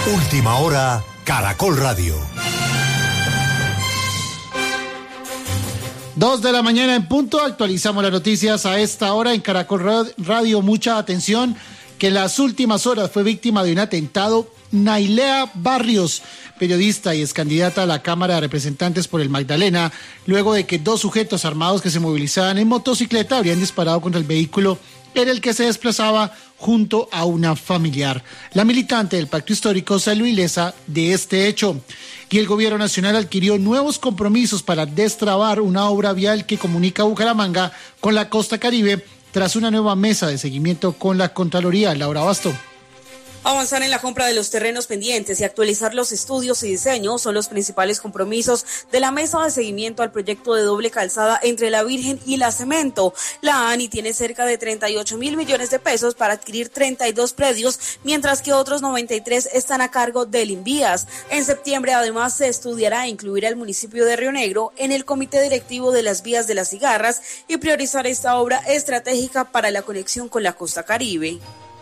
Última hora, Caracol Radio. 2:00 a.m. en punto, actualizamos las noticias a esta hora en Caracol Radio. Mucha atención, que en las últimas horas fue víctima de un atentado Nailea Barrios, periodista y ex candidata a la Cámara de Representantes por el Magdalena, luego de que 2 sujetos armados que se movilizaban en motocicleta habrían disparado contra el vehículo en el que se desplazaba junto a una familiar. La militante del Pacto Histórico salió ilesa de este hecho. Y el Gobierno Nacional adquirió nuevos compromisos para destrabar una obra vial que comunica Bucaramanga con la costa Caribe tras una nueva mesa de seguimiento con la Contraloría. Laura Basto. Avanzar en la compra de los terrenos pendientes y actualizar los estudios y diseños son los principales compromisos de la mesa de seguimiento al proyecto de doble calzada entre La Virgen y La Cemento. La ANI tiene cerca de 38.000 millones de pesos para adquirir 32 predios, mientras que otros 93 están a cargo del Invías. En septiembre, además, se estudiará incluir al municipio de Río Negro en el comité directivo de las vías de las Cigarras y priorizar esta obra estratégica para la conexión con la costa Caribe.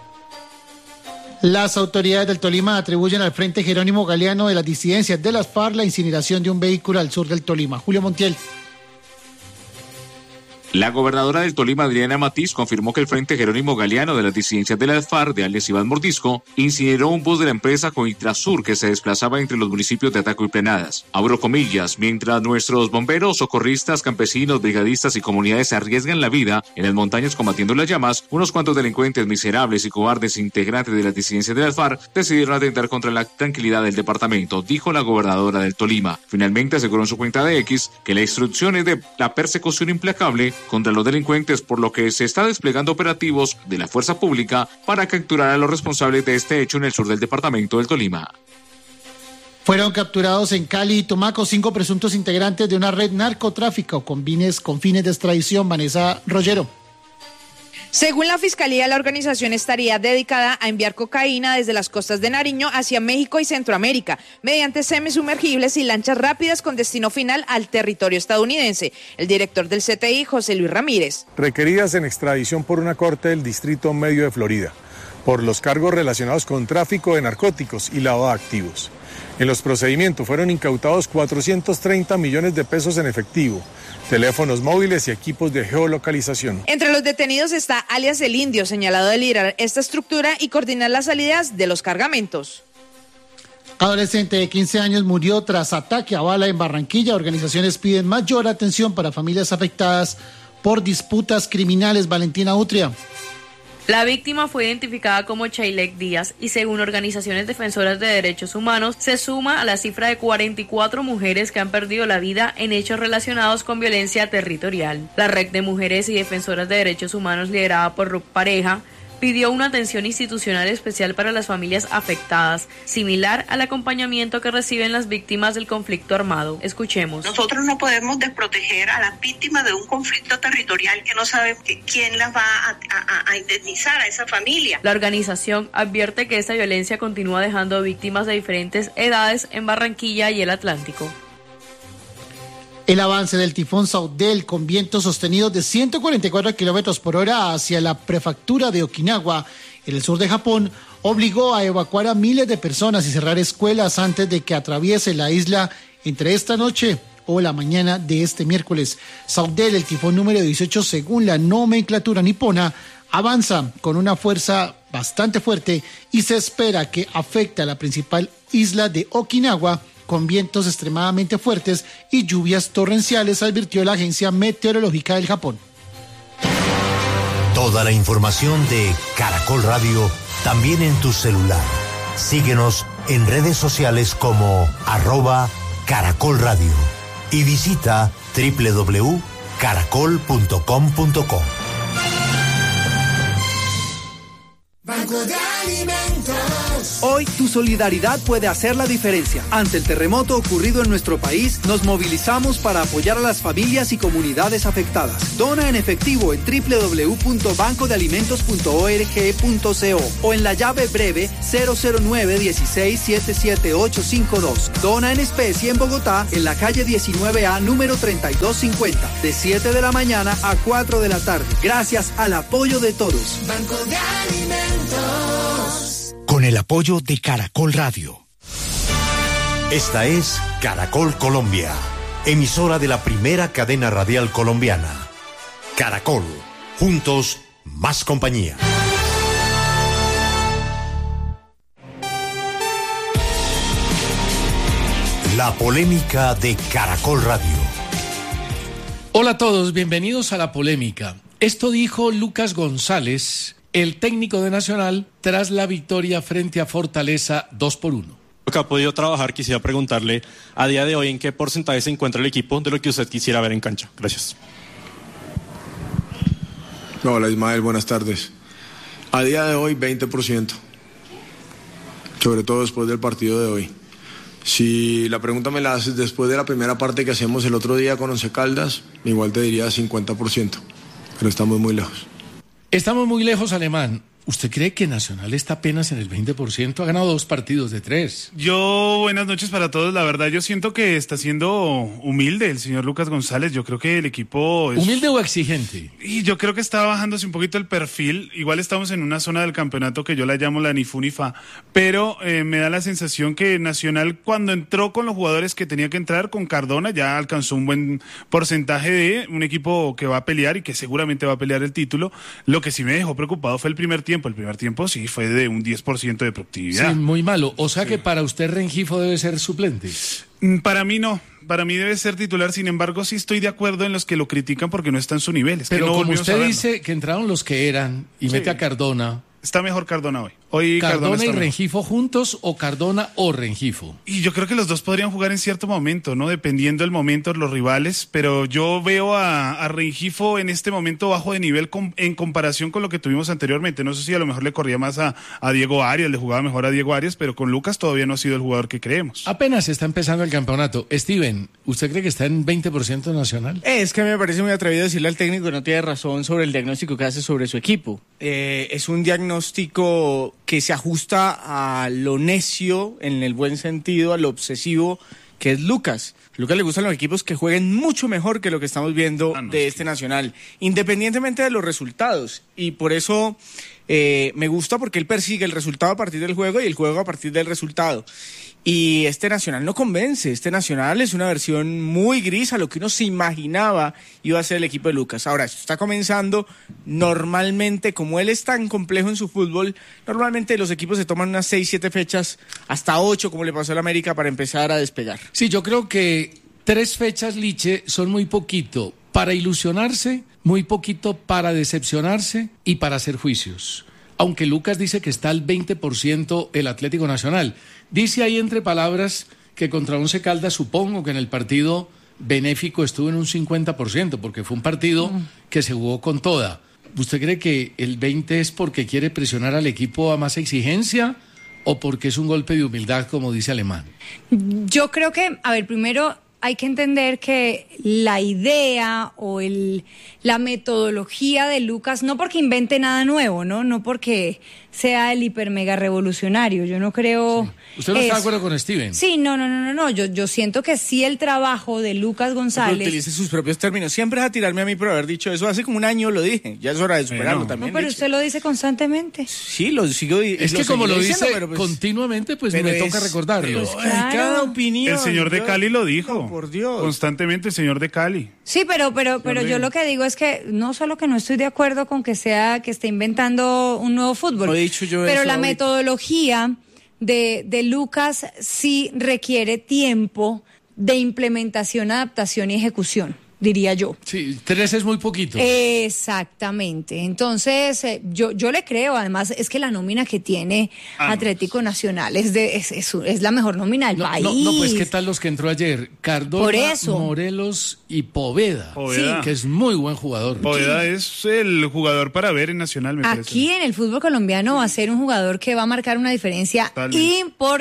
Las autoridades del Tolima atribuyen al Frente Jerónimo Galeano de las disidencias de las FARC la incineración de un vehículo al sur del Tolima. Julio Montiel. La gobernadora del Tolima, Adriana Matiz, confirmó que el Frente Jerónimo Galeano de las disidencias de las FARC de alias Iván Mordisco incineró un bus de la empresa Coitrasur que se desplazaba entre los municipios de Ataco y Plenadas. Abro comillas, mientras nuestros bomberos, socorristas, campesinos, brigadistas y comunidades arriesgan la vida en las montañas combatiendo las llamas, unos cuantos delincuentes miserables y cobardes integrantes de las disidencias de las FARC decidieron atentar contra la tranquilidad del departamento, dijo la gobernadora del Tolima. Finalmente aseguró en su cuenta de X que la instrucción es de la persecución implacable contra los delincuentes, por lo que se está desplegando operativos de la fuerza pública para capturar a los responsables de este hecho en el sur del departamento del Tolima. Fueron capturados en Cali y Tumaco 5 presuntos integrantes de una red narcotráfico con fines de extradición. Vanessa Rollero. Según la Fiscalía, la organización estaría dedicada a enviar cocaína desde las costas de Nariño hacia México y Centroamérica, mediante semisumergibles y lanchas rápidas con destino final al territorio estadounidense. El director del CTI, José Luis Ramírez. Requeridas en extradición por una corte del Distrito Medio de Florida, por los cargos relacionados con tráfico de narcóticos y lavado de activos. En los procedimientos fueron incautados 430 millones de pesos en efectivo, teléfonos móviles y equipos de geolocalización. Entre los detenidos está alias El Indio, señalado de liderar esta estructura y coordinar las salidas de los cargamentos. Adolescente de 15 años murió tras ataque a bala en Barranquilla. Organizaciones piden mayor atención para familias afectadas por disputas criminales. Valentina Utria. La víctima fue identificada como Chaylek Díaz y, según organizaciones defensoras de derechos humanos, se suma a la cifra de 44 mujeres que han perdido la vida en hechos relacionados con violencia territorial. La red de mujeres y defensoras de derechos humanos, liderada por RUC Pareja, pidió una atención institucional especial para las familias afectadas, similar al acompañamiento que reciben las víctimas del conflicto armado. Escuchemos. Nosotros no podemos desproteger a las víctimas de un conflicto territorial que no sabe quién las va a indemnizar a esa familia. La organización advierte que esta violencia continúa dejando víctimas de diferentes edades en Barranquilla y el Atlántico. El avance del tifón Saudel con vientos sostenidos de 144 kilómetros por hora hacia la prefectura de Okinawa, en el sur de Japón, obligó a evacuar a miles de personas y cerrar escuelas antes de que atraviese la isla entre esta noche o la mañana de este miércoles. Saudel, el tifón número 18 según la nomenclatura nipona, avanza con una fuerza bastante fuerte y se espera que afecte a la principal isla de Okinawa, con vientos extremadamente fuertes y lluvias torrenciales, advirtió la Agencia Meteorológica del Japón. Toda la información de Caracol Radio también en tu celular. Síguenos en redes sociales como @Caracol Radio y visita www.caracol.com.co. Banco de Alimentos. Hoy tu solidaridad puede hacer la diferencia. Ante el terremoto ocurrido en nuestro país, nos movilizamos para apoyar a las familias y comunidades afectadas. Dona en efectivo en www.bancodealimentos.org.co o en la llave breve 009-16-77852. Dona en especie en Bogotá, en la calle 19A, número 3250, de 7 de la mañana a 4 de la tarde. Gracias al apoyo de todos. Banco de Alimentos. Con con el apoyo de Caracol Radio. Esta es Caracol Colombia, emisora de la primera cadena radial colombiana. Caracol, juntos, más compañía. La polémica de Caracol Radio. Hola a todos, bienvenidos a La Polémica. Esto dijo Lucas González, el técnico de Nacional, tras la victoria frente a Fortaleza 2-1. Lo que ha podido trabajar, quisiera preguntarle a día de hoy en qué porcentaje se encuentra el equipo de lo que usted quisiera ver en cancha. Gracias. Hola Ismael, buenas tardes. A día de hoy 20%, sobre todo después del partido de hoy. Si la pregunta me la haces después de la primera parte que hacemos el otro día con Once Caldas, igual te diría 50%, pero estamos muy lejos. Estamos muy lejos, Alemán. ¿Usted cree que Nacional está apenas en el 20%? Ha ganado 2 partidos de 3. Buenas noches para todos. La verdad, yo siento que está siendo humilde el señor Lucas González. Yo creo que el equipo es... ¿Humilde o exigente? Y yo creo que está bajándose un poquito el perfil. Igual estamos en una zona del campeonato que yo la llamo la ni fu ni fa. Pero me da la sensación que Nacional, cuando entró con los jugadores que tenía que entrar, con Cardona, ya alcanzó un buen porcentaje de un equipo que va a pelear y que seguramente va a pelear el título. Lo que sí me dejó preocupado fue el primer tiempo. El primer tiempo sí fue de un 10% de productividad. Sí, muy malo. O sea que para usted Rengifo debe ser suplente. Para mí no. Para mí debe ser titular. Sin embargo, sí estoy de acuerdo en los que lo critican porque no está en su nivel. Pero que no como usted dice que entraron los que eran y mete a Cardona. Está mejor Cardona hoy. ¿Cardona y Rengifo juntos o Cardona o Rengifo? Y yo creo que los dos podrían jugar en cierto momento, ¿no? Dependiendo del momento, los rivales. Pero yo veo a Rengifo en este momento bajo de nivel en comparación con lo que tuvimos anteriormente. No sé si a lo mejor le corría más a Diego Arias, le jugaba mejor a Diego Arias, pero con Lucas todavía no ha sido el jugador que creemos. Apenas está empezando el campeonato. Steven, ¿usted cree que está en 20% Nacional? Es que me parece muy atrevido decirle al técnico que no tiene razón sobre el diagnóstico que hace sobre su equipo. Es un diagnóstico que se ajusta a lo necio, en el buen sentido, a lo obsesivo que es Lucas. A Lucas le gustan los equipos que jueguen mucho mejor que lo que estamos viendo este Nacional, independientemente de los resultados. Y por eso me gusta, porque él persigue el resultado a partir del juego y el juego a partir del resultado. Y este Nacional no convence. Este Nacional es una versión muy gris a lo que uno se imaginaba iba a ser el equipo de Lucas. Ahora, esto está comenzando. Normalmente, como él es tan complejo en su fútbol, normalmente los equipos se toman unas 6, 7 fechas, hasta 8, como le pasó al América, para empezar a despegar. Sí, yo creo que 3 fechas, Liche, son muy poquito para ilusionarse, muy poquito para decepcionarse y para hacer juicios. Aunque Lucas dice que está al 20% el Atlético Nacional. Dice ahí entre palabras que contra Once Caldas, supongo que en el partido benéfico estuvo en un 50%, porque fue un partido que se jugó con toda. ¿Usted cree que el 20% es porque quiere presionar al equipo a más exigencia o porque es un golpe de humildad, como dice Alemán? Yo creo que, primero hay que entender que la idea o la metodología de Lucas, no porque invente nada nuevo, no porque sea el hiper mega revolucionario, yo no creo... Sí. ¿Usted no está de acuerdo con Steven? Sí, no, yo siento que sí el trabajo de Lucas González... Pero utilice sus propios términos, siempre es a tirarme a mí por haber dicho eso, hace como un año lo dije, ya es hora de superarlo también. No, pero usted lo dice constantemente. Sí, lo sigo diciendo. Es que como lo dice continuamente, pues me toca recordarlo. Claro. Cada opinión... El señor de Cali lo dijo. No, por Dios. Constantemente el señor de Cali. Sí, pero yo lo que digo es que no solo que no estoy de acuerdo con que esté inventando un nuevo fútbol, no he dicho yo pero eso la ahorita. Metodología de Lucas sí requiere tiempo de implementación, adaptación y ejecución, diría yo. Sí, 3 es muy poquito. Exactamente. Entonces, yo le creo. Además, es que la nómina que tiene Atlético Nacional es la mejor nómina del país. No, pues ¿qué tal los que entró ayer? Cardona, Por eso. Morelos y Poveda. Sí. Que es muy buen jugador. Poveda es el jugador para ver en Nacional, me parece. Aquí en el fútbol colombiano va a ser un jugador que va a marcar una diferencia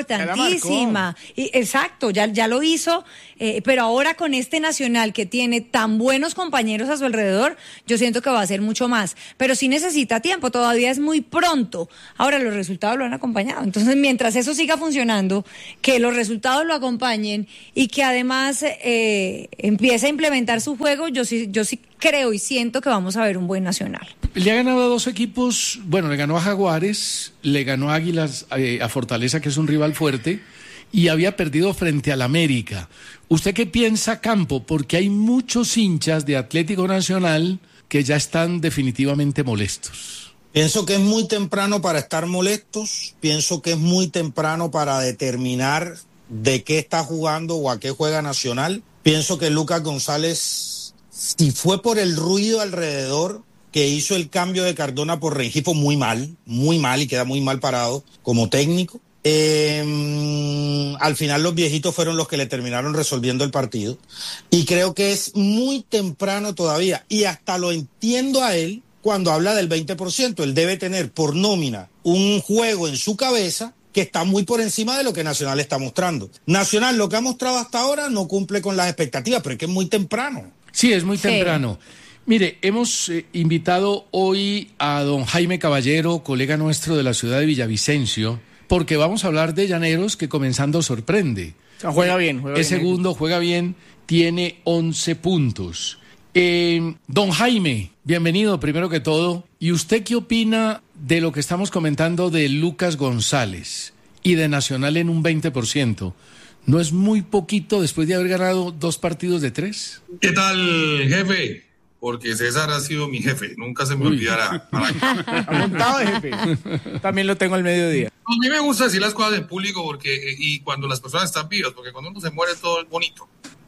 importantísima. Exacto, ya lo hizo, pero ahora con este Nacional que tiene tan buenos compañeros a su alrededor, yo siento que va a ser mucho más. Pero sí necesita tiempo, todavía es muy pronto. Ahora, los resultados lo han acompañado. Entonces, mientras eso siga funcionando, que los resultados lo acompañen y que además empiece a implementar su juego, yo sí creo y siento que vamos a ver un buen Nacional. Le ha ganado a 2 equipos, bueno, le ganó a Jaguares, le ganó a Águilas, a Fortaleza, que es un rival fuerte, y había perdido frente al América. ¿Usted qué piensa, Campo? Porque hay muchos hinchas de Atlético Nacional que ya están definitivamente molestos. Pienso que es muy temprano para estar molestos, pienso que es muy temprano para determinar de qué está jugando o a qué juega Nacional. Pienso que Lucas González, si fue por el ruido alrededor que hizo el cambio de Cardona por Rengifo, muy mal y queda muy mal parado como técnico. Al final los viejitos fueron los que le terminaron resolviendo el partido y creo que es muy temprano todavía y hasta lo entiendo a él cuando habla del 20%. Él debe tener por nómina un juego en su cabeza que está muy por encima de lo que Nacional está mostrando. Nacional, lo que ha mostrado hasta ahora no cumple con las expectativas, pero es que es muy temprano. Sí, es muy temprano. Mire, hemos invitado hoy a don Jaime Caballero, colega nuestro de la ciudad de Villavicencio, porque vamos a hablar de Llaneros, que comenzando sorprende. Juega bien. Es segundo, juega bien, tiene 11 puntos. Don Jaime, bienvenido primero que todo. ¿Y usted qué opina de lo que estamos comentando de Lucas González y de Nacional en un 20%? ¿No es muy poquito después de haber ganado 2 partidos de 3? ¿Qué tal, jefe? Porque César ha sido mi jefe, nunca se me olvidará. Montado de jefe. También lo tengo al mediodía. A mí me gusta decir las cosas en público porque y cuando las personas están vivas, porque cuando uno se muere todo es bonito.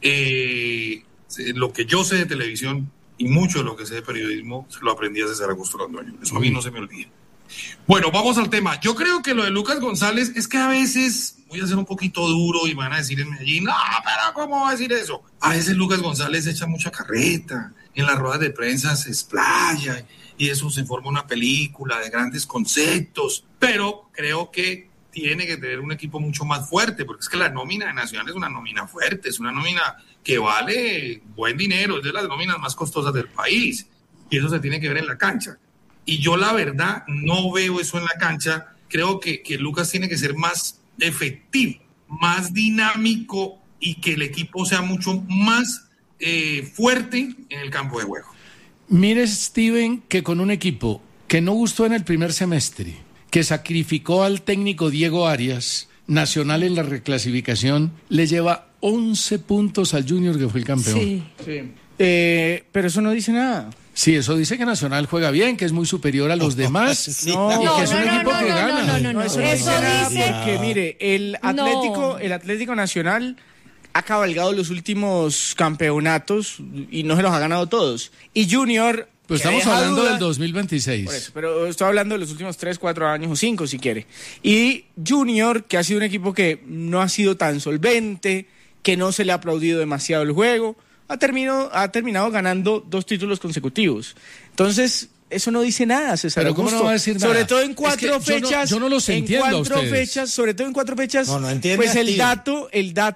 Lo que yo sé de televisión y mucho de lo que sé de periodismo se lo aprendí a César Augusto Londoño. Eso a mí no se me olvida. Bueno, vamos al tema. Yo creo que lo de Lucas González es que a veces voy a ser un poquito duro y van a decir en Medellín, no, pero ¿cómo va a decir eso? A veces Lucas González echa mucha carreta, en las ruedas de prensa se explaya y eso se forma una película de grandes conceptos, pero creo que tiene que tener un equipo mucho más fuerte, porque es que la nómina de Nacional es una nómina fuerte, es una nómina que vale buen dinero, es de las nóminas más costosas del país, y eso se tiene que ver en la cancha. Y yo la verdad no veo eso en la cancha, creo que Lucas tiene que ser más efectivo, más dinámico y que el equipo sea mucho más fuerte en el campo de juego. Mire, Steven, que con un equipo que no gustó en el primer semestre, que sacrificó al técnico Diego Arias, Nacional en la reclasificación, le lleva 11 puntos al Junior, que fue el campeón. Sí. Pero eso no dice nada. Sí, eso dice que Nacional juega bien, que es muy superior a los demás y que es un equipo que gana. No, eso dice porque, mire, el Atlético Nacional ha cabalgado los últimos campeonatos y no se los ha ganado todos. Y Junior... Pues estamos hablando del 2026. Por eso, pero estoy hablando de los últimos 3, 4 años o 5 si quiere. Y Junior, que ha sido un equipo que no ha sido tan solvente, que no se le ha aplaudido demasiado el juego, ha terminado ganando 2 títulos consecutivos. Entonces, eso no dice nada, César. Pero ¿cómo no va a decir nada? Sobre todo en 4 fechas. Yo no los entiendo a ustedes. Sobre todo en 4 fechas. No entiende. Pues el dato,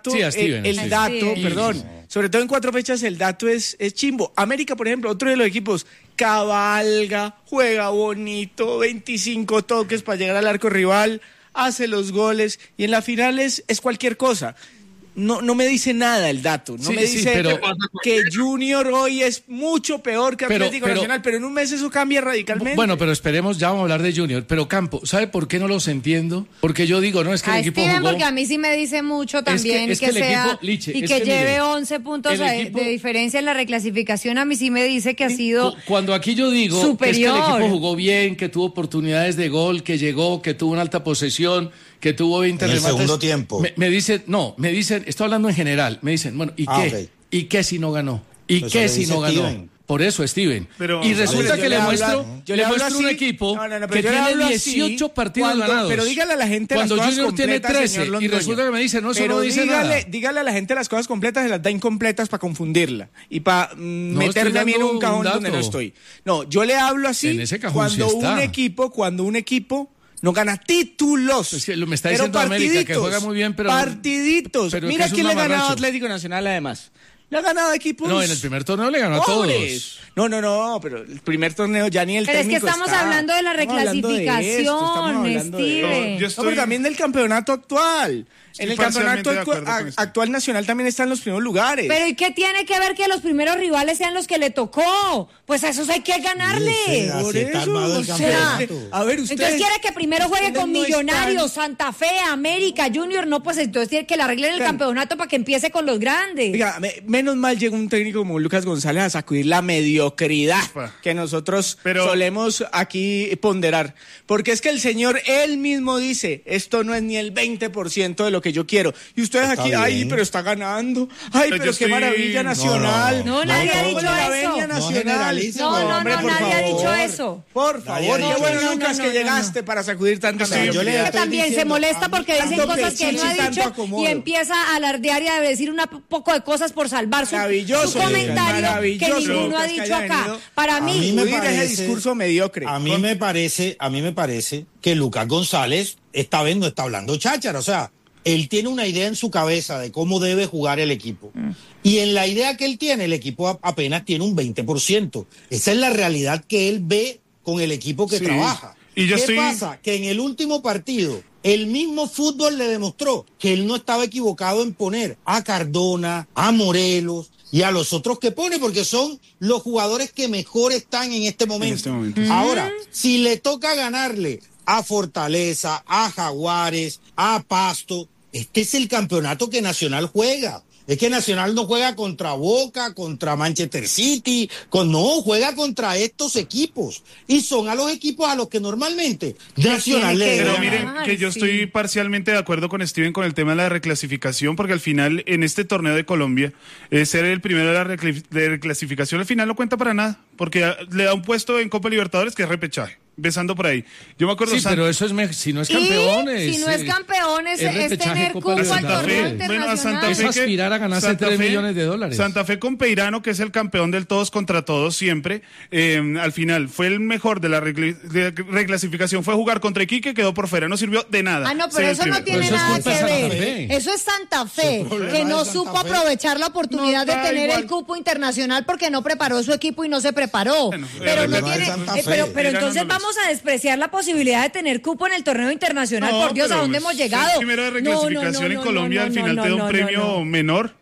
sobre todo en 4 fechas el dato es chimbo. América, por ejemplo, otro de los equipos, cabalga, juega bonito, 25 toques para llegar al arco rival, hace los goles y en la final es cualquier cosa. No me dice nada el dato, me dice que Junior hoy es mucho peor que Atlético Nacional, pero en un mes eso cambia radicalmente. Bueno, pero esperemos, ya vamos a hablar de Junior, pero Campo, ¿sabe por qué no los entiendo? Porque yo digo, no, es que el equipo Steven, jugó... porque a mí sí me dice mucho también que sea, equipo, Liche, y que lleve mire, 11 puntos de diferencia en la reclasificación, a mí sí me dice que ha sido cuando aquí yo digo superior. Que es que el equipo jugó bien, que tuvo oportunidades de gol, que llegó, que tuvo una alta posesión, que tuvo 20 remates. En el segundo tiempo. Me dicen, estoy hablando en general, me dicen, bueno, ¿y qué? Okay. ¿Y qué si no ganó? ¿Y pues qué si no ganó? Steven. Por eso, Steven. Pero, y resulta que le muestro un equipo que tiene 18 partidos ganados. Pero dígale a la gente cuando las cosas Junior completas, tiene 13 y resulta que me dice, no, eso no dice nada. Dígale a la gente las cosas completas, se las da incompletas para confundirla y para meterme a mí en un cajón donde no estoy. No, yo le hablo así en ese cajón cuando un equipo no gana títulos. Es que me está diciendo América que juega muy bien, pero partiditos. Pero mira quién le ganaba a Atlético Nacional además. Le ha ganado a equipos. No, en el primer torneo le ganó a pobres. todos. No, pero el primer torneo ya ni el pero técnico es que estamos hablando de la reclasificación, Steven. Pero también del campeonato actual. En el campeonato actual nacional también están los primeros lugares. Pero ¿y qué tiene que ver que los primeros rivales sean los que le tocó? Pues a esos hay que ganarle. Por eso, o sea, a ver, ustedes, entonces quiere que primero juegue con Millonarios, Santa Fe, América, Junior, no, pues entonces tiene que le arreglen el campeonato para que empiece con los grandes. Oiga, menos mal llega un técnico como Lucas González a sacudir la mediocridad que nosotros solemos aquí ponderar. Porque es que el señor, él mismo dice, esto no es ni el 20% de lo que yo quiero. Y ustedes está aquí, bien. ay, pero está ganando. Ay, pero qué maravilla Nacional. No, nadie ha dicho eso. No, nadie ha dicho eso. Por favor, qué bueno, Lucas, que llegaste para sacudir tanta mediocridad. También se molesta porque dicen cosas que no ha dicho y empieza a alardear y a decir un poco de cosas por salvar su comentario que ninguno ha dicho acá. Para mí me parece ese discurso mediocre. A mí me parece que Lucas González esta vez no está hablando cháchara, o sea, él tiene una idea en su cabeza de cómo debe jugar el equipo. Y en la idea que él tiene, el equipo apenas tiene un 20%. Esa es la realidad que él ve con el equipo que trabaja. ¿Qué pasa? Que en el último partido, el mismo fútbol le demostró que él no estaba equivocado en poner a Cardona, a Morelos y a los otros que pone, porque son los jugadores que mejor están en este momento. Ahora, si le toca ganarle a Fortaleza, a Jaguares, a Pasto, este es el campeonato que Nacional juega. Es que Nacional no juega contra Boca, contra Manchester City, juega contra estos equipos. Y son a los equipos a los que normalmente Nacional le Pero gana. miren que yo estoy parcialmente de acuerdo con Steven con el tema de la reclasificación, porque al final en este torneo de Colombia, ser el primero de la reclasificación al final no cuenta para nada, porque le da un puesto en Copa Libertadores que es repechaje. Empezando por ahí. Yo me acuerdo... Sí, pero eso es si no es campeón. Si no es campeón, es tener cupo al torneo internacional. Es aspirar a ganarse $3 millones. Santa Fe con Peirano, que es el campeón del todos contra todos siempre, al final fue el mejor de la reclasificación, fue jugar contra Iquique, quedó por fuera, no sirvió de nada. Ah, no, pero eso no tiene nada que ver. Eso es Santa Fe, que no supo aprovechar la oportunidad de tener el cupo internacional porque no preparó su equipo y no se preparó. Pero no tiene... Pero entonces vamos a despreciar la posibilidad de tener cupo en el torneo internacional. Por Dios, ¿a dónde hemos llegado? Primero de reclasificación en Colombia, al final te da un premio menor.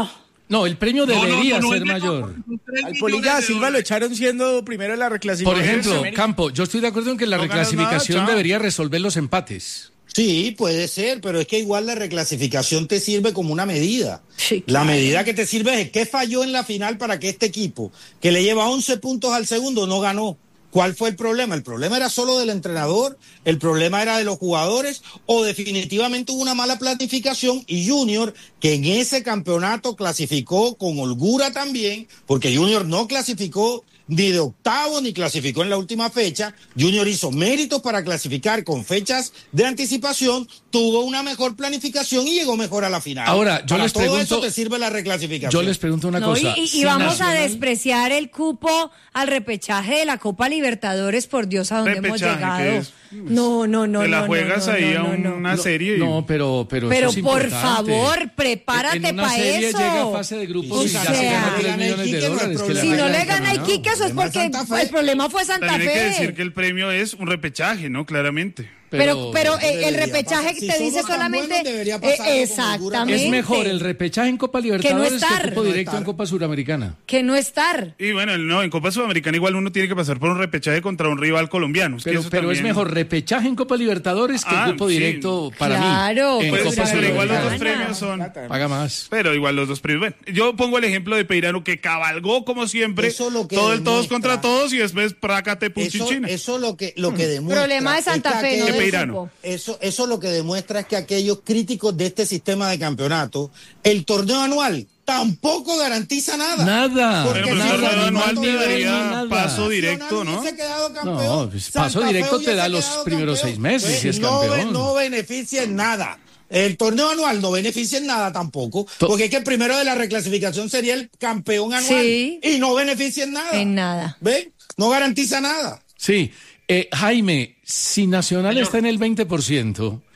No, el premio debería ser mayor. Al Polilla Silva lo echaron siendo primero en la reclasificación. Por ejemplo, Campo, yo estoy de acuerdo en que la reclasificación debería resolver los empates. Sí, puede ser, pero es que igual la reclasificación te sirve como una medida. Sí, la medida que te sirve es qué falló en la final para que este equipo, que le lleva 11 puntos al segundo, no ganó. ¿Cuál fue el problema? ¿El problema era solo del entrenador? ¿El problema era de los jugadores? ¿O definitivamente hubo una mala planificación? Y Junior, que en ese campeonato clasificó con holgura también, porque Junior no clasificó ni de octavo ni clasificó en la última fecha. Junior hizo méritos para clasificar con fechas de anticipación, tuvo una mejor planificación y llegó mejor a la final. Ahora, yo les pregunto, todo eso te sirve la reclasificación. Yo les pregunto una cosa. Y vamos a despreciar el cupo al repechaje de la Copa Libertadores, por Dios, a dónde hemos llegado. No. Te la juegas ahí a una serie. No, pero eso es por favor, prepárate para eso. En una serie llega a fase de grupos y ya se gana $3 millones. Si no le gana a Iquique, eso es porque el problema fue Santa Fe. También hay que decir que el premio es un repechaje, ¿no? Claramente. Pero el repechaje te dice solamente exactamente. Es mejor el repechaje en Copa Libertadores que el cupo directo en Copa Suramericana. Que no estar. Y bueno, no, en Copa Sudamericana igual uno tiene que pasar por un repechaje contra un rival colombiano. Pero también... es mejor repechaje en Copa Libertadores que el cupo directo para mí. Claro. Pero igual los dos premios son... Paga más. Pero igual los dos premios. Bueno, yo pongo el ejemplo de Peirano, que cabalgó como siempre todo el todos contra todos y después prácate punchichina. Eso lo que demuestra. Problema de Santa Fe, no de Peirano. Eso lo que demuestra es que aquellos críticos de este sistema de campeonato, el torneo anual tampoco garantiza nada. Nada. Porque el torneo anual te daría paso directo, ¿no? No, pues paso directo te da los primeros 6 meses si es campeón. No beneficia en nada. El torneo anual no beneficia en nada tampoco, porque es que el primero de la reclasificación sería el campeón anual y no beneficia en nada. En nada. ¿Ven? No garantiza nada. Sí. Jaime, si Nacional está en el 20%,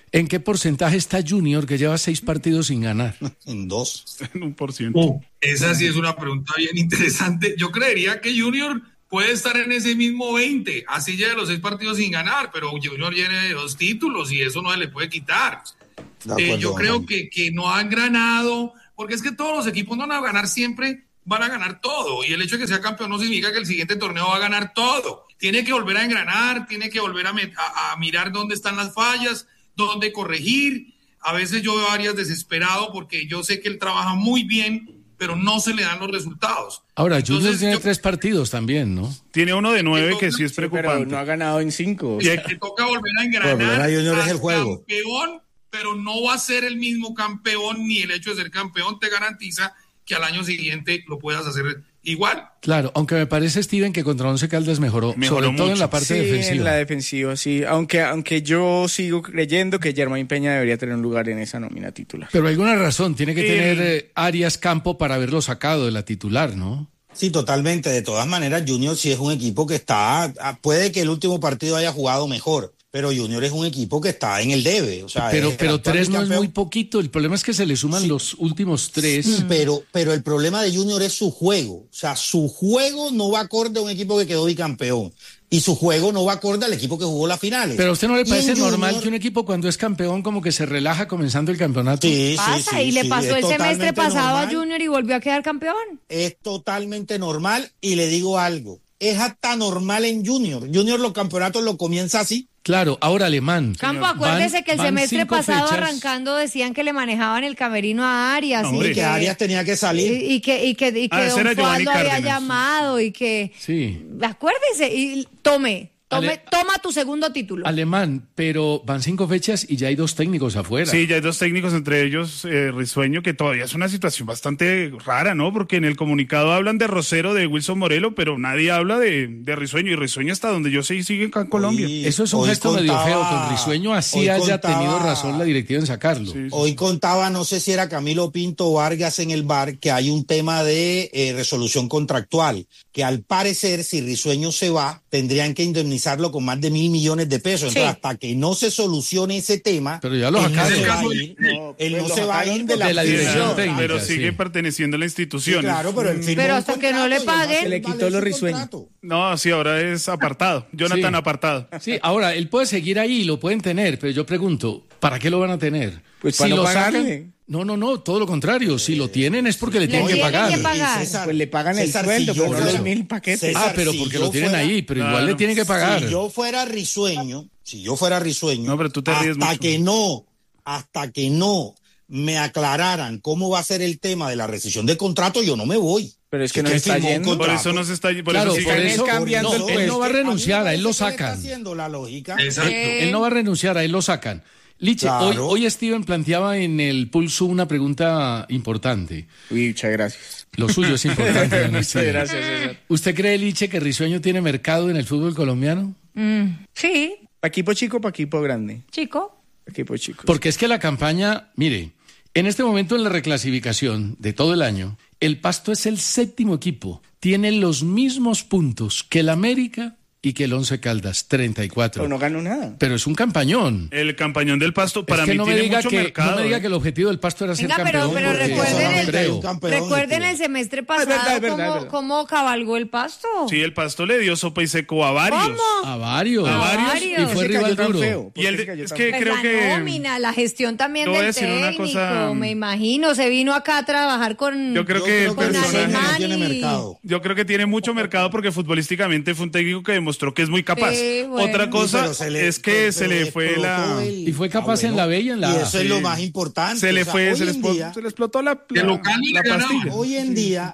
¿En qué porcentaje está Junior, que lleva 6 partidos sin ganar? En 2. En 1%. Esa sí es una pregunta bien interesante. Yo creería que Junior puede estar en ese mismo 20, así lleva los 6 partidos sin ganar, pero Junior tiene 2 títulos y eso no se le puede quitar. Yo creo que no han ganado, porque es que todos los equipos no van a ganar siempre, van a ganar todo, y el hecho de que sea campeón no significa que el siguiente torneo va a ganar todo. Tiene que volver a engranar, tiene que volver a mirar dónde están las fallas, dónde corregir. A veces yo veo a Arias desesperado porque yo sé que él trabaja muy bien, pero no se le dan los resultados. Ahora, Junior tiene 3 partidos también, ¿no? Tiene uno de 9 que sí es preocupante. Pero no ha ganado en 5. Y que toca volver a engranar. Junior es el juego. Campeón, pero no va a ser el mismo campeón, ni el hecho de ser campeón te garantiza que al año siguiente lo puedas hacer igual. Claro, aunque me parece, Steven, que contra Once Caldas mejoró sobre todo en la parte defensiva. En la defensiva, sí. Aunque yo sigo creyendo que Germain Peña debería tener un lugar en esa nómina titular. Pero alguna razón, tiene que tener Arias campo para haberlo sacado de la titular, ¿no? Sí, totalmente. De todas maneras, Junior sí es un equipo que está... Puede que el último partido haya jugado mejor, pero Junior es un equipo que está en el debe. O sea, pero 3 no es muy poquito. El problema es que se le suman los últimos 3. Sí, pero el problema de Junior es su juego. O sea, su juego no va acorde a un equipo que quedó bicampeón. Y su juego no va acorde al equipo que jugó las finales. Pero ¿a usted no le parece normal que un equipo cuando es campeón como que se relaja comenzando el campeonato? Sí, pasa, y le pasó el semestre pasado a Junior y volvió a quedar campeón. Es totalmente normal, y le digo algo, es hasta normal en Junior. Junior los campeonatos lo comienza así. Claro, ahora Alemán. Campo, acuérdese que el semestre pasado arrancando decían que le manejaban el camerino a Arias. No, y que Arias tenía que salir. Y que Don Juan lo había llamado y que... Sí. Acuérdese y toma tu segundo título. Alemán, pero van 5 fechas y ya hay 2 técnicos afuera. Sí, ya hay 2 técnicos, entre ellos Risueño, que todavía es una situación bastante rara, ¿no? Porque en el comunicado hablan de Rosero, de Wilson Morelo, pero nadie habla de Risueño, y Risueño hasta donde yo sé sigue acá en Colombia. Eso es un gesto medio feo, con Risueño así haya tenido razón la directiva en sacarlo. Sí. Hoy contaba, no sé si era Camilo Pinto Vargas en el bar, que hay un tema de resolución contractual, que al parecer si Risueño se va, tendrían que indemnizarlo con más de 1.000 millones de pesos. Entonces, hasta que no se solucione ese tema, pero ya lo sacaron. Él no se va a ir de la dirección técnica, pero sigue perteneciendo a la institución. Sí, claro, pero hasta que no le paguen, se le quitó los Risueños. No, sí, ahora es apartado. Jonathan apartado. Sí, ahora él puede seguir ahí, lo pueden tener, pero yo pregunto, ¿para qué lo van a tener? Pues si para lo pagarle. sacan, no, todo lo contrario. Si lo tienen es porque le tienen que pagar. César, pues le pagan el sueldo, pero no los 1.000 paquetes. César, pero porque lo tienen ahí, pero igual le tienen que pagar. Si yo fuera Risueño, no, pero tú te ríes hasta que no me aclararan cómo va a ser el tema de la rescisión de contrato, yo no me voy. Pero es que no está yendo. Por eso no se está yendo. Claro, por eso cambiando el puesto. Él no va a renunciar, a él lo sacan. La lógica. Exacto. Él no va a renunciar, a él lo sacan. Liche, Claro. hoy Steven planteaba en el Pulso una pregunta importante. Uy, muchas gracias. Lo suyo es importante. Muchas gracias, César. ¿Usted cree, Liche, que Risueño tiene mercado en el fútbol colombiano? Sí. ¿Pa' equipo chico o pa' equipo grande? Chico. Equipo chico. Porque es que la campaña, mire, en este momento en la reclasificación de todo el año, el Pasto es el 7º equipo. Tiene los mismos puntos que el América y que el Once Caldas, 34. Pero no ganó nada. Pero es un campañón. El campañón del Pasto para es que mí tiene mucho mercado. No me diga que el objetivo del Pasto era ser campeón. Pero recuerden el semestre pasado cómo cabalgó el Pasto. Sí, el Pasto le dio sopa y seco a varios. ¿Cómo? A varios. Y fue rival duro. Y es que pues creo la que nómina, la gestión también voy a del decir una técnico, cosa, me imagino, se vino acá a trabajar con yo creo que el personaje no tiene mercado. Yo creo que tiene mucho mercado porque futbolísticamente fue un técnico que demostró que es muy capaz. Bueno. Otra cosa es que se le fue la... Y fue capaz en la B y en la A. Y eso es lo más importante. Se le explotó la pastilla. Hoy en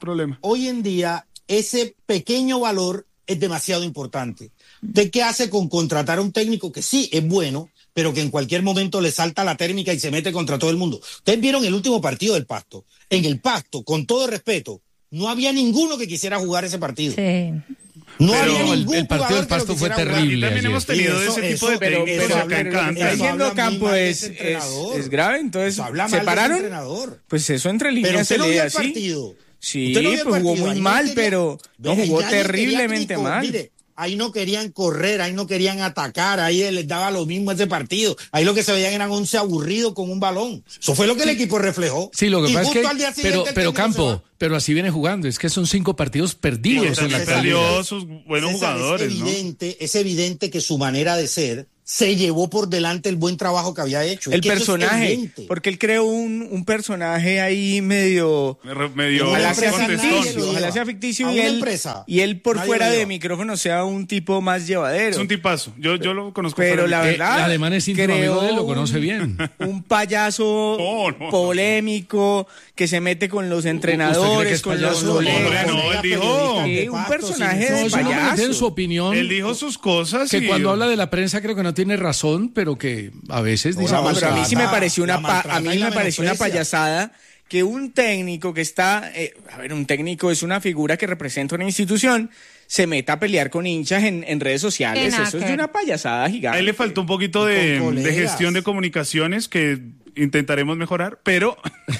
día, ese pequeño valor es demasiado importante. ¿De qué hace con contratar a un técnico que sí es bueno, pero que en cualquier momento le salta la térmica y se mete contra todo el mundo? Ustedes vieron el último partido del Pasto. En el Pasto, con todo respeto, no había ninguno que quisiera jugar ese partido. Sí. No había ningún el partido del Pasto fue terrible. También hemos tenido ese tipo de técnicos acá en Canta. Diciendo Campo es grave, entonces se pararon. Pues eso entre líneas se lee así. Sí, pues jugó muy mal, pero no jugó terriblemente mal. Mire, ahí no querían correr, ahí no querían atacar, ahí les daba lo mismo ese partido. Ahí lo que se veían eran 11 aburridos con un balón. Eso fue lo que el equipo reflejó. Sí, lo que pasa es que pero Campo, pero así viene jugando, es que son 5 partidos perdidos en la perdió sus buenos jugadores, es evidente que su manera de ser se llevó por delante el buen trabajo que había hecho. El personaje, porque él creó un personaje ahí medio ojalá sea ficticio y él por fuera de micrófono sea un tipo más llevadero. Es un tipazo, yo lo conozco. Pero la verdad, el alemán es íntimo amigo de él, lo conoce bien. Un payaso polémico que se mete con los entrenadores, con los colegas. Él dijo un personaje de payaso. En su opinión, él dijo sus cosas que cuando habla de la prensa creo que no tiene razón, pero que a veces dice. Pero a mí sí me pareció una payasada que un técnico que está, un técnico es una figura que representa una institución, se meta a pelear con hinchas en redes sociales. Eso es de una payasada gigante. A él le faltó un poquito de gestión de comunicaciones que intentaremos mejorar, pero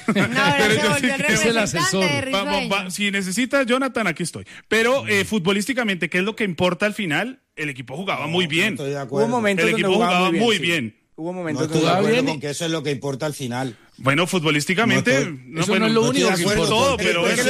es el asesor. Si necesita Jonathan, aquí estoy. Pero futbolísticamente, ¿qué es lo que importa al final? El equipo jugaba muy bien. Hubo momentos el equipo jugaba muy bien. Hubo momentos que jugaba bien, con que eso es lo que importa al final. Bueno, futbolísticamente, eso no es lo único que importa. Todo, pero es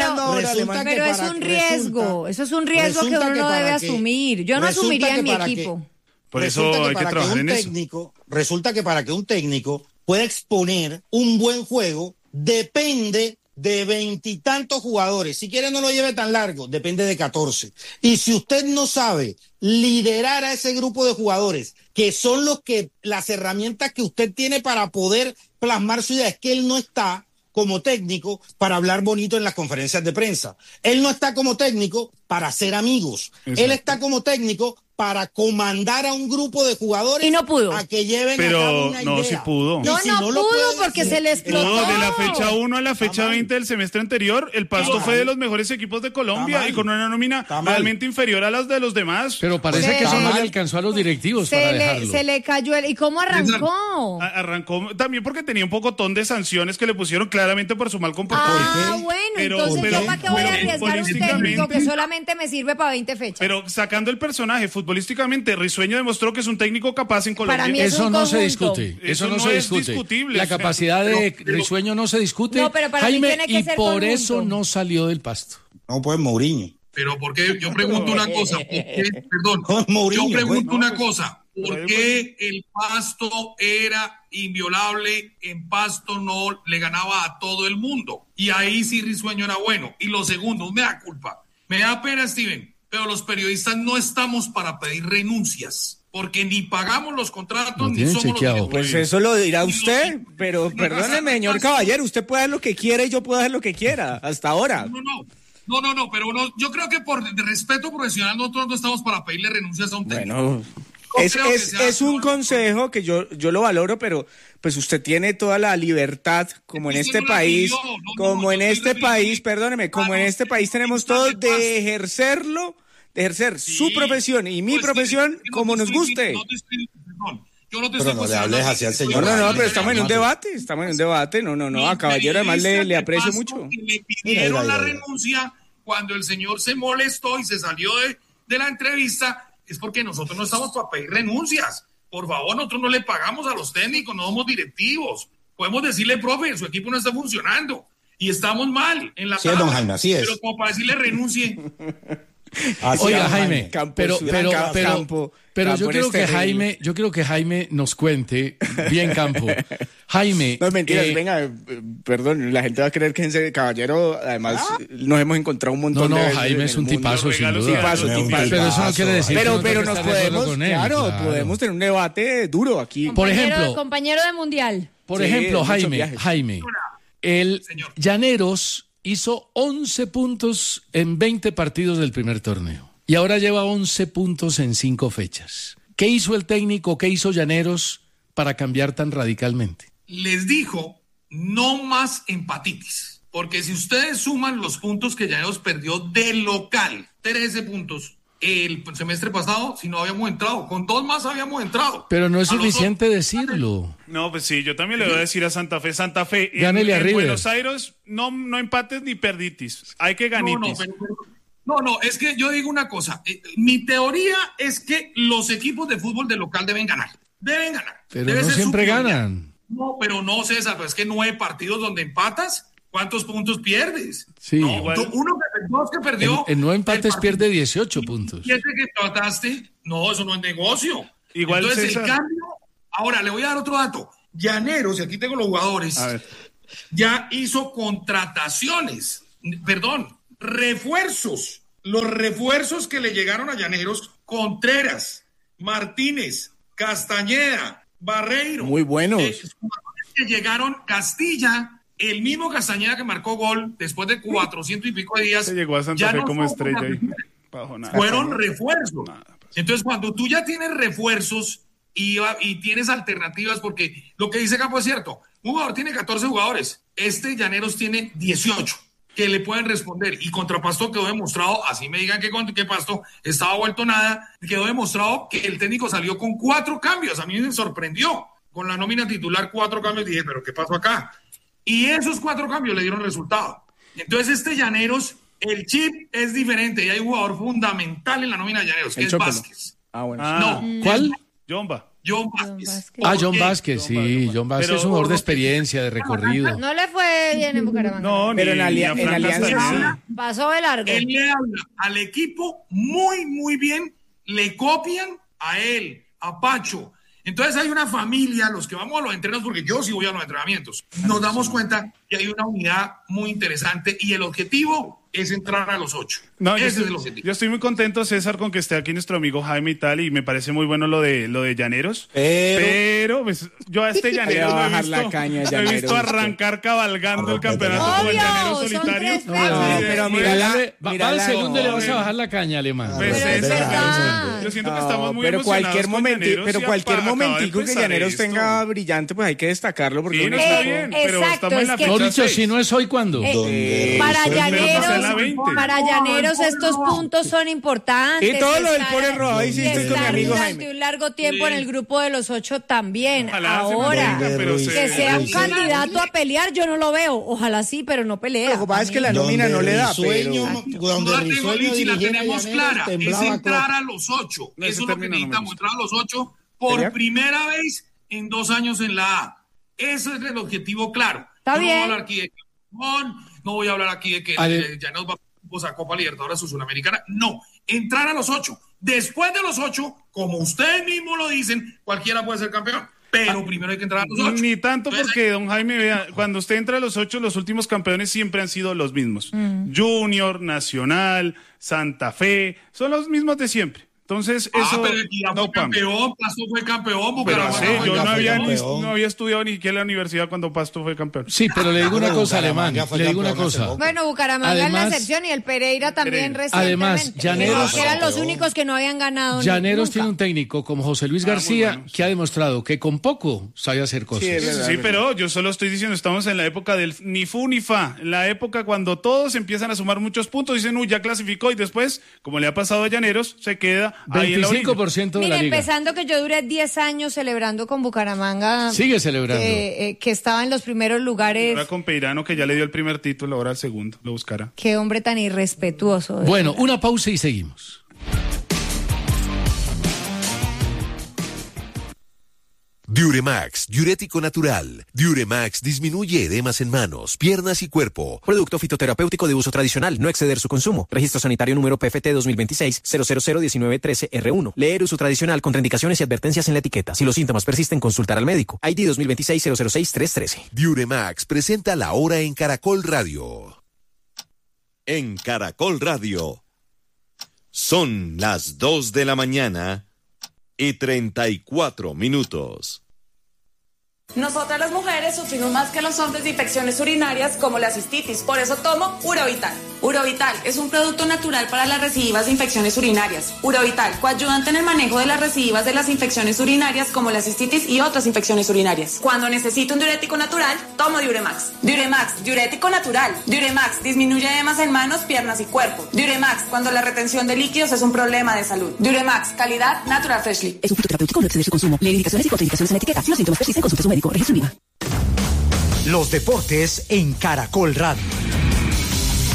un riesgo. Eso es un riesgo que uno no debe asumir. Yo no asumiría en mi equipo. Por eso hay que trabajar en eso. Resulta que para que un técnico pueda exponer un buen juego, depende de 20 y tantos jugadores. Si quiere no lo lleve tan largo, depende de 14. Y si usted no sabe liderar a ese grupo de jugadores, que son las herramientas que usted tiene para poder plasmar su idea, es que él no está como técnico para hablar bonito en las conferencias de prensa. Él no está como técnico para ser amigos. Exacto. Él está como técnico para comandar a un grupo de jugadores y no pudo. A que lleven pero a cabo una idea. Sí pudo. No pudo porque se le explotó. De la fecha 1 a la fecha 20 del semestre anterior, el Pasto fue de los mejores equipos de Colombia y con una nómina realmente inferior a las de los demás. Pero parece que eso no le alcanzó a los directivos para dejarlo. Se le cayó ¿Y cómo arrancó? Arrancó también porque tenía un pocotón de sanciones que le pusieron claramente por su mal comportamiento. Entonces yo para qué voy a arriesgar un técnico que solamente me sirve para 20 fechas. Pero sacando el personaje futbolísticamente, Risueño demostró que es un técnico capaz en Colombia. Para mí eso no se discute. Eso no se discute. Discutible. La capacidad de Risueño no se discute. No, pero para Jaime, mí tiene que y ser por conjunto. eso no salió del Pasto. No, pues Mourinho. Pero ¿por qué? Yo pregunto una cosa. Mourinho, yo pregunto una cosa. ¿Por qué el Pasto era inviolable? En Pasto no le ganaba a todo el mundo. Y ahí sí Risueño era bueno. Y lo segundo, me da culpa. Me da pena, Steven. Pero los periodistas no estamos para pedir renuncias, porque ni pagamos los contratos ni somos los... Pues eso lo dirá usted, pero perdóneme, señor caballero, usted puede hacer lo que quiera y yo puedo hacer lo que quiera, hasta ahora. No, pero yo creo que por respeto profesional nosotros no estamos para pedirle renuncias a un técnico. Bueno, es un consejo que yo lo valoro, pero pues usted tiene toda la libertad, como en este país, perdóneme, como en este país tenemos todos de ejercer su profesión y mi profesión como nos guste. Yo no te estoy no le hables así al señor. No, pero estamos en un debate, no, a caballero además le aprecio mucho. Le pidieron la renuncia cuando el señor se molestó y se salió de la entrevista. Es porque nosotros no estamos para pedir renuncias. Por favor, nosotros no le pagamos a los técnicos, no somos directivos. Podemos decirle, profe, su equipo no está funcionando y estamos mal en la tabla. Don Jaime, así es. Pero como para decirle renuncie. Oiga, Jaime, pero yo quiero que Jaime nos cuente bien, Campo. Jaime, no, mentiras, venga, perdón, la gente va a creer que ese caballero, además nos hemos encontrado un montón de veces. No, Jaime es un tipazo, sin duda. Tipazo. Pero eso no quiere decir pero nos podemos, podemos tener un debate duro aquí. Por ejemplo, compañero de Mundial. Por ejemplo, Jaime, el Llaneros hizo 11 puntos en 20 partidos del primer torneo. Y ahora lleva 11 puntos en 5 fechas. ¿Qué hizo el técnico, qué hizo Llaneros para cambiar tan radicalmente? Les dijo, no más empatitis. Porque si ustedes suman los puntos que Llaneros perdió de local, 13 puntos, el semestre pasado, si no habíamos entrado, con 2 más habíamos entrado. Pero no es suficiente decirlo. No, pues sí, yo también le voy a decir a Santa Fe, gánele en Buenos Aires no empates ni perditis, hay que ganitis. No, es que yo digo una cosa. Mi teoría es que los equipos de fútbol de local deben ganar. Pero Debe no ser siempre superior. ganan. No, pero no, César, pues es que 9 partidos donde empatas, ¿cuántos puntos pierdes? Sí. No, Igual. dos que perdió. En 9 empates pierde 18 puntos. 7 que empataste, no, eso no es negocio. Igual, Entonces, César. el cambio. Ahora, le voy a dar otro dato. Llaneros, y aquí tengo los jugadores, ya hizo refuerzos. Los refuerzos que le llegaron a Llaneros: Contreras, Martínez, Castañeda, Barreiro. Muy buenos. Que llegaron Castilla, el mismo Castañeda que marcó gol después de 400 y pico de días. Se llegó a Santa ya Fe no como son estrella ahí. fueron refuerzos. Entonces, cuando tú ya tienes refuerzos y tienes alternativas, porque lo que dice Campo es cierto, un jugador tiene 14 jugadores, Llaneros tiene 18 que le pueden responder, y contra Pasto quedó demostrado, así me digan que Pasto estaba vuelto nada, quedó demostrado que el técnico salió con 4 cambios. A mí me sorprendió, con la nómina titular 4 cambios, dije, pero ¿qué pasó acá? Y esos 4 cambios le dieron resultado. Entonces Llaneros, el chip es diferente, y hay un jugador fundamental en la nómina de Llaneros, que es Vázquez. ¿Cuál? John Vázquez. John Vázquez, sí. John Vázquez es un jugador de experiencia, de recorrido. No le fue bien en Bucaramanga. No, pero en Alianza sí. Pasó de largo. Él le habla al equipo muy, muy bien, le copian a él, a Pacho. Entonces hay una familia, los que vamos a los entrenos, porque yo sí voy a los entrenamientos, nos damos cuenta que hay una unidad muy interesante y el objetivo es entrar a los 8. Ese es el objetivo. Yo estoy muy contento, César, con que esté aquí nuestro amigo Jaime y tal, y me parece muy bueno lo de Llaneros. Pero pues, yo a Llaneros lo he visto arrancar cabalgando el campeonato como el Llanero solitario. Pero mírale, ¿dónde le vas a bajar la caña, Alemán? Yo siento que estamos muy emocionados pero cualquier momentico que Llaneros tenga brillante, pues hay que destacarlo. Porque no está bien, pero estamos en la fecha 6. Si no es hoy, ¿cuándo? Para Llaneros estos puntos son importantes. Y todo lo del Pone Rojo, ahí sí estoy con mi amigo Jaime. Durante un largo tiempo en el grupo de los 8 también. Ojalá ahora, que sea un candidato a pelear, yo no lo veo. Ojalá sí, pero no pelea. Lo que pasa es que la nómina no le da. La tenemos clara, es entrar a los 8. Eso es lo que necesitamos, entrar a los 8 por primera vez en 2 años en la A. Ese es el objetivo claro. Está bien. No voy a hablar aquí de que ya nos va a Copa Libertadores o Sudamericana. No, entrar a los 8. Después de los 8, como ustedes mismos lo dicen, cualquiera puede ser campeón. Pero primero hay que entrar a los 8. Ni tanto. Entonces, porque, don Jaime, vea, cuando usted entra a los 8, los últimos campeones siempre han sido los mismos. Junior, Nacional, Santa Fe, son los mismos de siempre. Entonces, eso pero aquí ya fue campeón, Pasto fue campeón, yo no había estudiado ni siquiera en la universidad cuando Pasto fue campeón. Sí, pero le digo una cosa, Alemán, le digo una cosa. Bueno, Bucaramanga es la excepción y el Pereira también recientemente. Además, Llaneros, que eran los únicos que no habían ganado. Llaneros tiene un técnico como José Luis García que ha demostrado que con poco sabe hacer cosas. Sí, pero yo solo estoy diciendo, estamos en la época del ni fu ni fa, la época cuando todos empiezan a sumar muchos puntos, dicen, ya clasificó, y después, como le ha pasado a Llaneros, se queda ahí en la orilla. 25% de la liga. Empezando que yo duré 10 años celebrando con Bucaramanga. Sigue celebrando. Que estaba en los primeros lugares. Ahora con Peirano, que ya le dio el primer título, ahora el segundo, lo buscará. Qué hombre tan irrespetuoso. Bueno, una pausa y seguimos. Diuremax, diurético natural. Diuremax disminuye edemas en manos, piernas y cuerpo. Producto fitoterapéutico de uso tradicional, no exceder su consumo. Registro sanitario número PFT 2026-0001913R1. Leer uso tradicional, contraindicaciones y advertencias en la etiqueta. Si los síntomas persisten, consultar al médico. ID 2026-006-313. Diuremax presenta La Hora en Caracol Radio. En Caracol Radio. Son las 2 de la mañana y 34 minutos. Nosotras las mujeres sufrimos más que los hombres de infecciones urinarias como la cistitis, por eso tomo Urovital. Urovital es un producto natural para las recidivas de infecciones urinarias. Urovital, coayudante en el manejo de las recidivas de las infecciones urinarias como la cistitis y otras infecciones urinarias. Cuando necesito un diurético natural, tomo Diuremax. Diuremax, diurético natural. Diuremax disminuye edemas en manos, piernas y cuerpo. Diuremax, cuando la retención de líquidos es un problema de salud. Diuremax, calidad Natural Freshly. Es un fitoterapéutico, no exceder su consumo. Leer indicaciones y contraindicaciones en la etiqueta. Si los síntomas persisten, consulte a su médico. Registro IVA. Los deportes en Caracol Radio.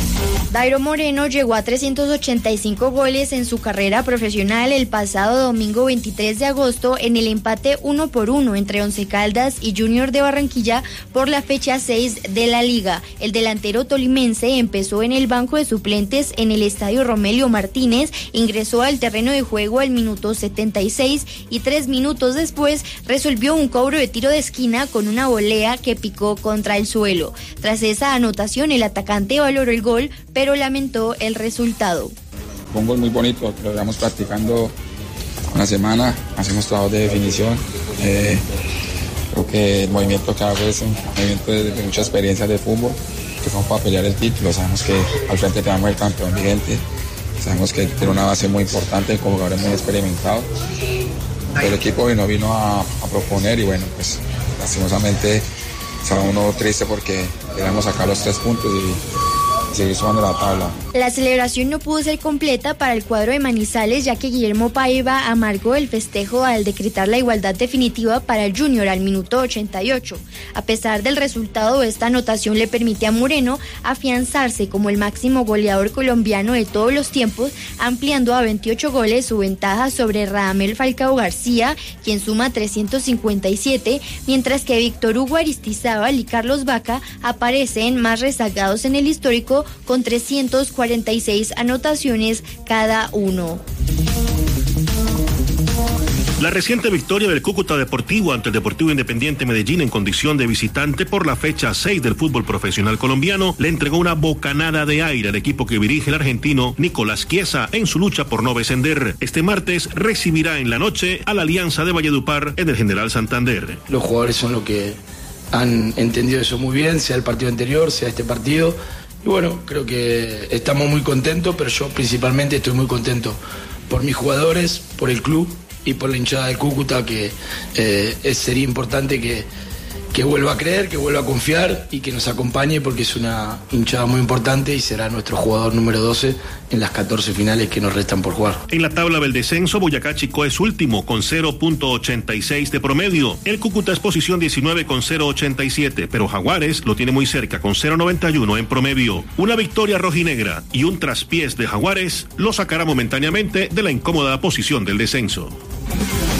Dairo Moreno llegó a 385 goles en su carrera profesional el pasado domingo 23 de agosto en el empate 1-1 entre Once Caldas y Junior de Barranquilla por la fecha 6 de la liga. El delantero tolimense empezó en el banco de suplentes en el estadio Romelio Martínez, ingresó al terreno de juego al minuto 76 y 3 minutos después resolvió un cobro de tiro de esquina con una volea que picó contra el suelo. Tras esa anotación, el atacante valoró el gol, pero lamentó el resultado. Fue un gol muy bonito, lo llevamos practicando una semana, hacemos trabajo de definición. Creo que el movimiento que hago es un movimiento de mucha experiencia de fútbol, que vamos para pelear el título. Sabemos que al frente tenemos el campeón vigente, sabemos que tiene una base muy importante, como jugadores muy experimentados. El equipo vino a proponer y bueno, pues lastimosamente estaba uno triste porque queríamos sacar los 3 puntos y seguir sumando la tabla. La celebración no pudo ser completa para el cuadro de Manizales, ya que Guillermo Paiva amargó el festejo al decretar la igualdad definitiva para el Junior al minuto 88. A pesar del resultado, esta anotación le permite a Moreno afianzarse como el máximo goleador colombiano de todos los tiempos, ampliando a 28 goles su ventaja sobre Radamel Falcao García, quien suma 357, mientras que Víctor Hugo Aristizábal y Carlos Vaca aparecen más rezagados en el histórico con 346 anotaciones cada uno. La reciente victoria del Cúcuta Deportivo ante el Deportivo Independiente Medellín en condición de visitante por la fecha 6 del fútbol profesional colombiano le entregó una bocanada de aire al equipo que dirige el argentino Nicolás Chiesa en su lucha por no descender. Este martes recibirá en la noche a la Alianza de Valledupar en el General Santander. Los jugadores son los que han entendido eso muy bien, sea el partido anterior, sea este partido. Y bueno, creo que estamos muy contentos, pero yo principalmente estoy muy contento por mis jugadores, por el club y por la hinchada del Cúcuta, que sería importante que vuelva a creer, que vuelva a confiar y que nos acompañe, porque es una hinchada muy importante y será nuestro jugador número 12 en las 14 finales que nos restan por jugar. En la tabla del descenso, Boyacá Chicó es último con 0.86 de promedio. El Cúcuta es posición 19 con 0.87, pero Jaguares lo tiene muy cerca con 0.91 en promedio. Una victoria rojinegra y un traspiés de Jaguares lo sacará momentáneamente de la incómoda posición del descenso.